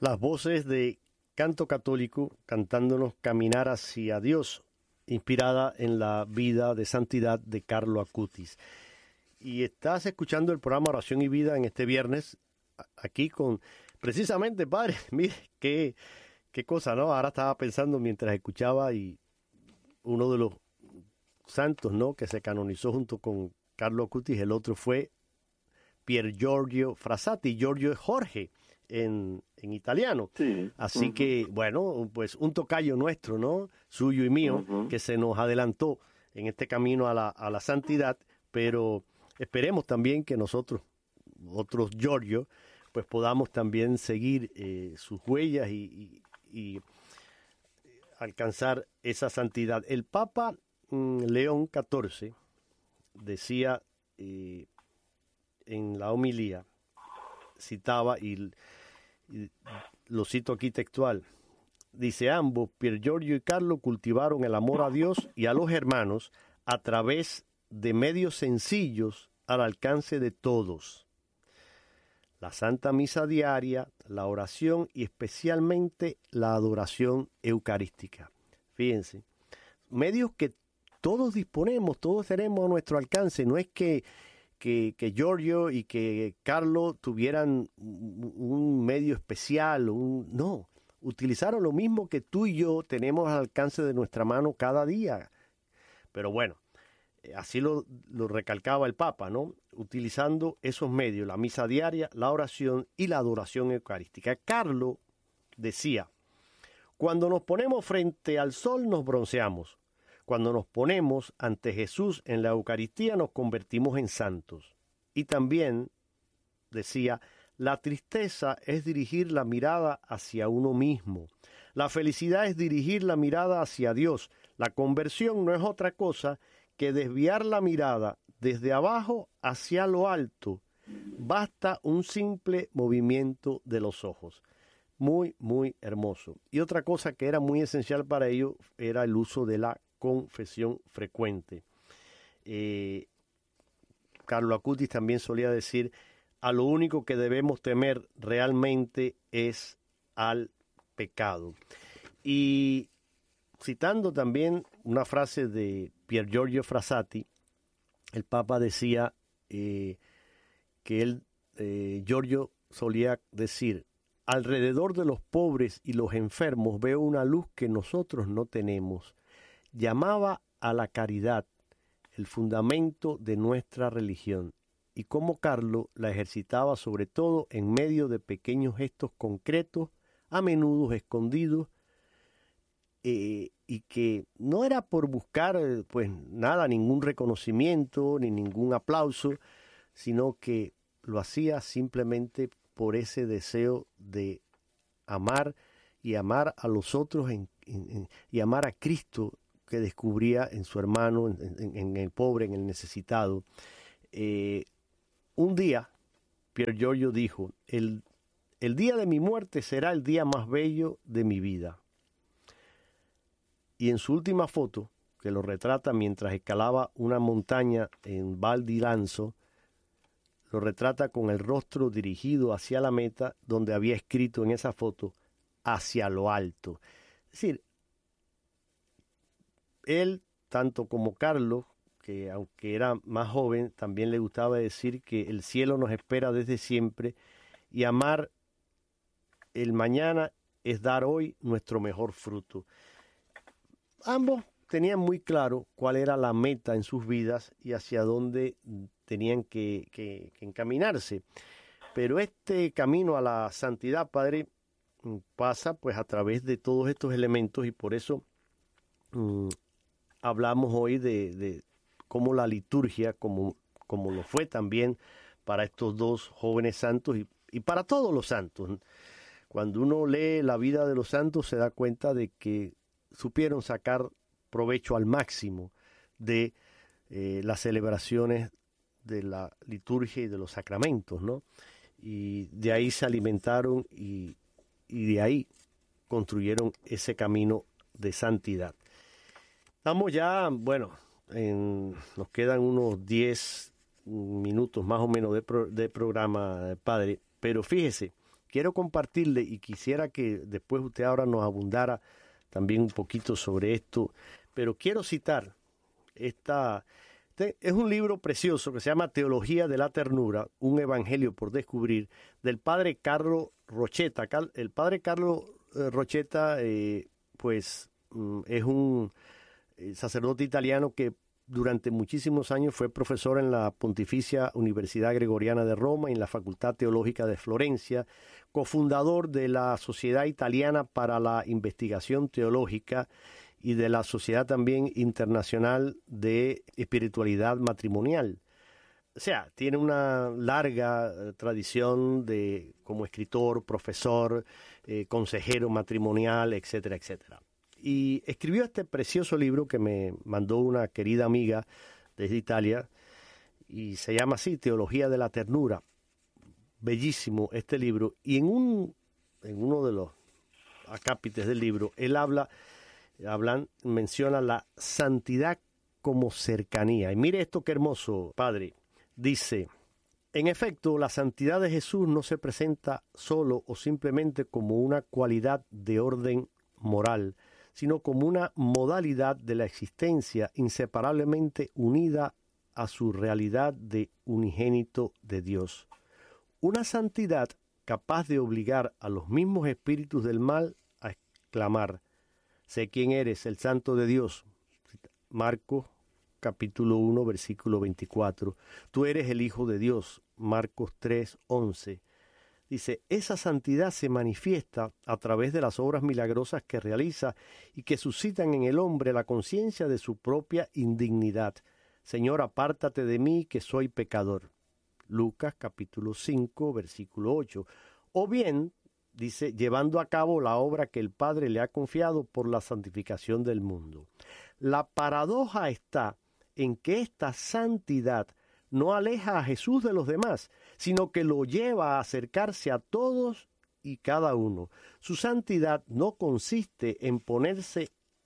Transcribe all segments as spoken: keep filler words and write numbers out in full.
Las voces de Canto Católico cantándonos Caminar hacia Dios, inspirada en la vida de santidad de Carlo Acutis. Y estás escuchando el programa Oración y Vida en este viernes, aquí con, precisamente, padre, mire, qué, qué cosa, ¿no? Ahora estaba pensando mientras escuchaba y uno de los santos, ¿no?, que se canonizó junto con Carlo Acutis, el otro fue Pier Giorgio Frassati. Giorgio es Jorge en, en italiano. Sí. Así Uh-huh. que, bueno, pues un tocayo nuestro, ¿no?, suyo y mío, Uh-huh. que se nos adelantó en este camino a la, a la santidad, pero esperemos también que nosotros, otros Giorgio, pues podamos también seguir eh, sus huellas y, y, y alcanzar esa santidad. El Papa mm, León catorce decía eh, en la homilía, citaba y, y lo cito aquí textual, dice: ambos, Pier Giorgio y Carlo, cultivaron el amor a Dios y a los hermanos a través de medios sencillos al alcance de todos: la Santa Misa diaria, la oración y especialmente la adoración eucarística. Fíjense, medios que todos disponemos, todos tenemos a nuestro alcance. No es que, que, que Giorgio y que Carlo tuvieran un medio especial, un, no, utilizaron lo mismo que tú y yo tenemos al alcance de nuestra mano cada día. Pero bueno, así lo, lo recalcaba el Papa, ¿no? Utilizando esos medios, la misa diaria, la oración y la adoración eucarística. Carlo decía: cuando nos ponemos frente al sol nos bronceamos. Cuando nos ponemos ante Jesús en la Eucaristía nos convertimos en santos. Y también decía: la tristeza es dirigir la mirada hacia uno mismo. La felicidad es dirigir la mirada hacia Dios. La conversión no es otra cosa que desviar la mirada desde abajo hacia lo alto. Basta un simple movimiento de los ojos. Muy, muy hermoso. Y otra cosa que era muy esencial para ello era el uso de la confesión frecuente. Eh, Carlo Acutis también solía decir: a lo único que debemos temer realmente es al pecado. Y citando también una frase de Pier Giorgio Frassati, el Papa decía eh, que él, eh, Giorgio solía decir: alrededor de los pobres y los enfermos veo una luz que nosotros no tenemos. Llamaba a la caridad, el fundamento de nuestra religión, y como Carlo la ejercitaba sobre todo en medio de pequeños gestos concretos, a menudo escondidos, eh, y que no era por buscar pues nada, ningún reconocimiento ni ningún aplauso, sino que lo hacía simplemente por ese deseo de amar y amar a los otros en, en, en, y amar a Cristo que descubría en su hermano, en, en, en el pobre, en el necesitado. Eh, un día, Pier Giorgio dijo: el, el día de mi muerte será el día más bello de mi vida. Y en su última foto, que lo retrata mientras escalaba una montaña en Val di Lanzo, lo retrata con el rostro dirigido hacia la meta, donde había escrito en esa foto: hacia lo alto. Es decir, él, tanto como Carlos, que aunque era más joven, también le gustaba decir que el cielo nos espera desde siempre y amar el mañana es dar hoy nuestro mejor fruto. Ambos tenían muy claro cuál era la meta en sus vidas y hacia dónde tenían que, que, que encaminarse. Pero este camino a la santidad, Padre, pasa pues a través de todos estos elementos, y por eso mmm, hablamos hoy de, de cómo la liturgia, como, como lo fue también para estos dos jóvenes santos y, y para todos los santos. Cuando uno lee la vida de los santos se da cuenta de que supieron sacar provecho al máximo de eh, las celebraciones de la liturgia y de los sacramentos, ¿no? Y de ahí se alimentaron y, y de ahí construyeron ese camino de santidad. Estamos ya, bueno, en, nos quedan unos diez minutos más o menos de, pro, de programa, Padre, pero fíjese quiero compartirle y quisiera que después usted ahora nos abundara también un poquito sobre esto, pero quiero citar esta... Este es un libro precioso que se llama Teología de la Ternura, un evangelio por descubrir, del padre Carlo Rochetta. El padre Carlo Rochetta, eh, pues, es un sacerdote italiano que durante muchísimos años fue profesor en la Pontificia Universidad Gregoriana de Roma y en la Facultad Teológica de Florencia, cofundador de la Sociedad Italiana para la Investigación Teológica y de la Sociedad también Internacional de Espiritualidad Matrimonial. O sea, tiene una larga tradición de como escritor, profesor, eh, consejero matrimonial, etcétera, etcétera. Y escribió este precioso libro que me mandó una querida amiga desde Italia y se llama así, Teología de la Ternura. Bellísimo este libro. Y en, un, en uno de los acápites del libro, él habla... Hablan, menciona la santidad como cercanía. Y mire esto qué hermoso, padre. Dice, en efecto, la santidad de Jesús no se presenta solo o simplemente como una cualidad de orden moral, sino como una modalidad de la existencia inseparablemente unida a su realidad de unigénito de Dios. Una santidad capaz de obligar a los mismos espíritus del mal a exclamar, sé quién eres, el Santo de Dios. Marcos capítulo uno, versículo veinticuatro. Tú eres el Hijo de Dios. Marcos tres, once. Dice, esa santidad se manifiesta a través de las obras milagrosas que realiza y que suscitan en el hombre la conciencia de su propia indignidad. Señor, apártate de mí, que soy pecador. Lucas capítulo cinco, versículo ocho. O bien, dice, llevando a cabo la obra que el Padre le ha confiado por la santificación del mundo. La paradoja está en que esta santidad no aleja a Jesús de los demás, sino que lo lleva a acercarse a todos y cada uno. Su santidad no consiste en ponerse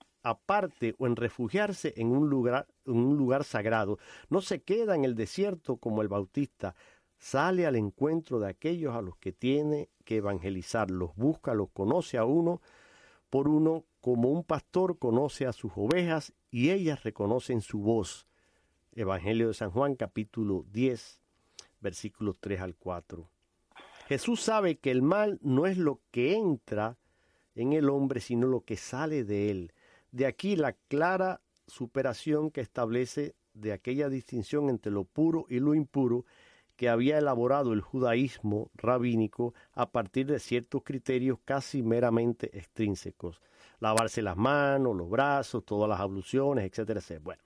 aparte o en refugiarse en un lugar, en un lugar sagrado. No se queda en el desierto como el Bautista. Sale al encuentro de aquellos a los que tiene que evangelizar, los busca, los conoce a uno por uno, como un pastor conoce a sus ovejas y ellas reconocen su voz. Evangelio de San Juan, capítulo diez, versículos tres al cuatro. Jesús sabe que el mal no es lo que entra en el hombre, sino lo que sale de él. De aquí la clara superación que establece de aquella distinción entre lo puro y lo impuro que había elaborado el judaísmo rabínico a partir de ciertos criterios casi meramente extrínsecos. Lavarse las manos, los brazos, todas las abluciones, etcétera, etcétera. Bueno,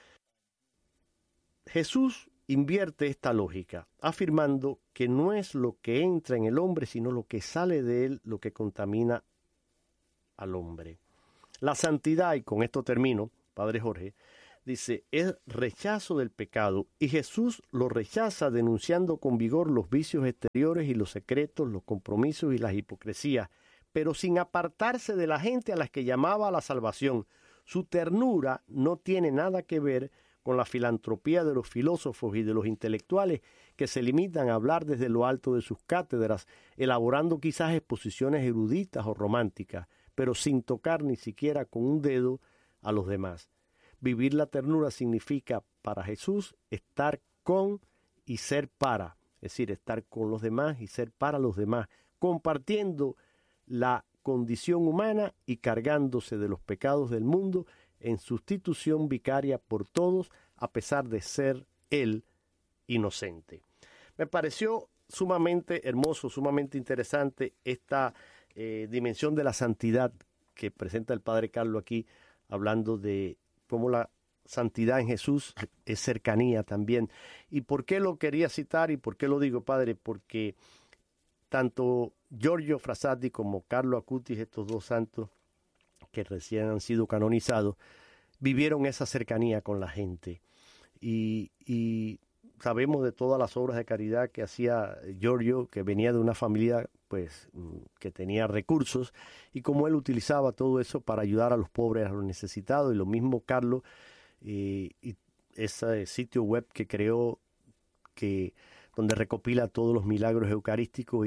Jesús invierte esta lógica, afirmando que no es lo que entra en el hombre, sino lo que sale de él lo que contamina al hombre. La santidad, y con esto termino, Padre Jorge, dice, es rechazo del pecado, y Jesús lo rechaza denunciando con vigor los vicios exteriores y los secretos, los compromisos y las hipocresías, pero sin apartarse de la gente a las que llamaba a la salvación. Su ternura no tiene nada que ver con la filantropía de los filósofos y de los intelectuales que se limitan a hablar desde lo alto de sus cátedras, elaborando quizás exposiciones eruditas o románticas, pero sin tocar ni siquiera con un dedo a los demás. Vivir la ternura significa para Jesús estar con y ser para, es decir, estar con los demás y ser para los demás, compartiendo la condición humana y cargándose de los pecados del mundo en sustitución vicaria por todos, a pesar de ser él inocente. Me pareció sumamente hermoso, sumamente interesante esta eh, dimensión de la santidad que presenta el Padre Carlos aquí, hablando de cómo la santidad en Jesús es cercanía también. ¿Y por qué lo quería citar y por qué lo digo, Padre? Porque tanto Giorgio Frassati como Carlo Acutis, estos dos santos que recién han sido canonizados, vivieron esa cercanía con la gente. Y, y sabemos de todas las obras de caridad que hacía Giorgio, que venía de una familia pues que tenía recursos, y cómo él utilizaba todo eso para ayudar a los pobres, a los necesitados. Y lo mismo Carlos, eh, y ese sitio web que creó, que donde recopila todos los milagros eucarísticos, y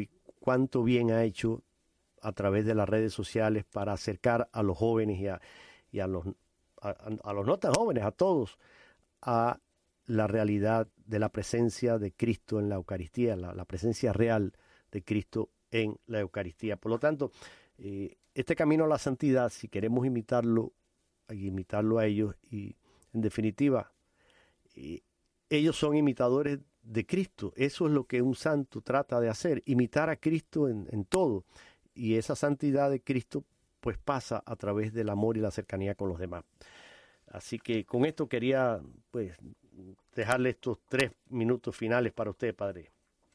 cuánto bien ha hecho a través de las redes sociales para acercar a los jóvenes y a, y a, los, a, a los no tan jóvenes, a todos, a la realidad de la presencia de Cristo en la Eucaristía, la, la presencia real de Cristo en la Eucaristía. Por lo tanto, eh, este camino a la santidad, si queremos imitarlo, hay que imitarlo a ellos y, en definitiva, eh, ellos son imitadores de Cristo. Eso es lo que un santo trata de hacer, imitar a Cristo en, en todo. Y esa santidad de Cristo, pues, pasa a través del amor y la cercanía con los demás. Así que con esto quería, pues, dejarle estos tres minutos finales para usted, padre.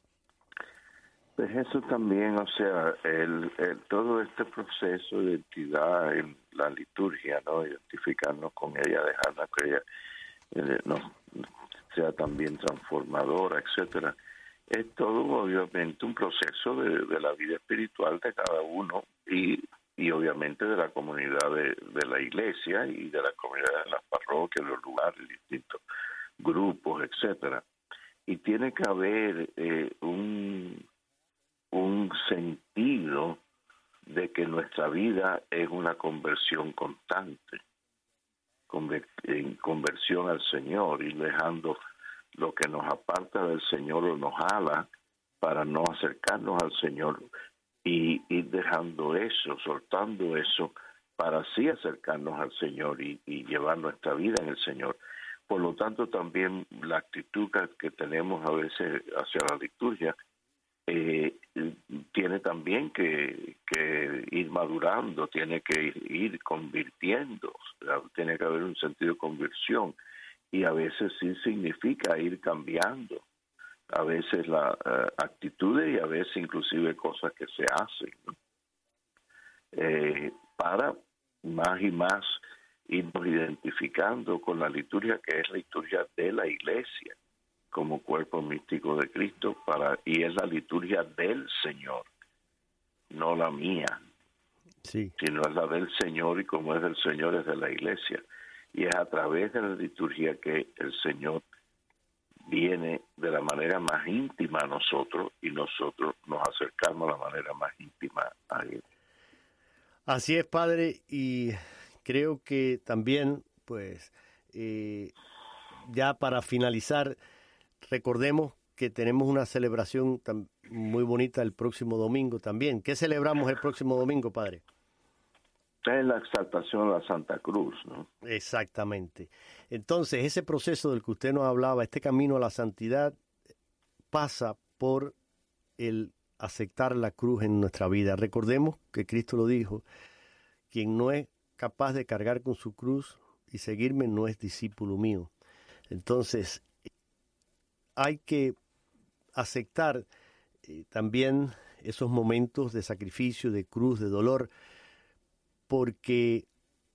Pues eso también, o sea, el, el todo este proceso de identidad en la liturgia, ¿no? Identificarnos con ella, dejarla que ella eh, no sea también transformadora, etcétera. Es todo obviamente un proceso de, de la vida espiritual de cada uno y, y obviamente de la comunidad de, de la iglesia y de la comunidad de las parroquias, de los lugares, distintos grupos, etcétera. Y tiene que haber eh, un un sentido de que nuestra vida es una conversión constante, conver- en conversión al Señor, y dejando lo que nos aparta del Señor o nos jala para no acercarnos al Señor, y ir dejando eso, soltando eso, para así acercarnos al Señor y, y llevar nuestra vida en el Señor. Por lo tanto, también la actitud que, que tenemos a veces hacia la liturgia Eh, tiene también que, que ir madurando, tiene que ir, ir convirtiendo, o sea, tiene que haber un sentido de conversión, y a veces sí significa ir cambiando, a veces las uh, actitudes y a veces inclusive cosas que se hacen, ¿no? eh, para más y más irnos identificando con la liturgia, que es la liturgia de la Iglesia como cuerpo místico de Cristo, para y es la liturgia del Señor, no la mía, sí, sino es la del Señor, y como es del Señor es de la Iglesia, y es a través de la liturgia que el Señor viene de la manera más íntima a nosotros y nosotros nos acercamos a la manera más íntima a Él. Así es, padre, y creo que también, pues, eh, ya para finalizar, recordemos que tenemos una celebración tan muy bonita el próximo domingo también. ¿Qué celebramos el próximo domingo, padre? Es la exaltación a la Santa Cruz, ¿no? Exactamente. Entonces, ese proceso del que usted nos hablaba, este camino a la santidad, pasa por el aceptar la cruz en nuestra vida. Recordemos que Cristo lo dijo: quien no es capaz de cargar con su cruz y seguirme no es discípulo mío. Entonces, hay que aceptar eh, también esos momentos de sacrificio, de cruz, de dolor, porque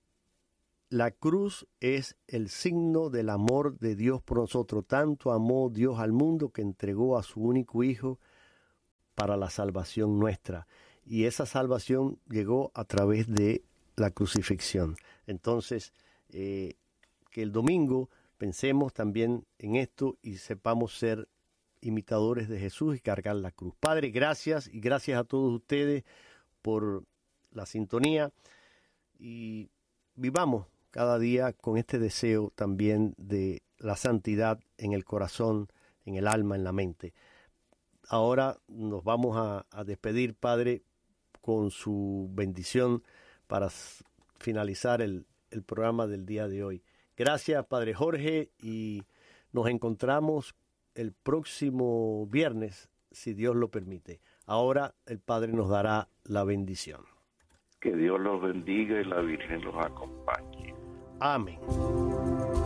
la cruz es el signo del amor de Dios por nosotros. Tanto amó Dios al mundo que entregó a su único Hijo para la salvación nuestra. Y esa salvación llegó a través de la crucifixión. Entonces, eh, que el domingo pensemos también en esto y sepamos ser imitadores de Jesús y cargar la cruz. Padre, gracias, y gracias a todos ustedes por la sintonía, y vivamos cada día con este deseo también de la santidad en el corazón, en el alma, en la mente. Ahora nos vamos a, a despedir, Padre, con su bendición para finalizar el, el programa del día de hoy. Gracias, Padre Jorge, y nos encontramos el próximo viernes, si Dios lo permite. Ahora el Padre nos dará la bendición. Que Dios los bendiga y la Virgen los acompañe. Amén.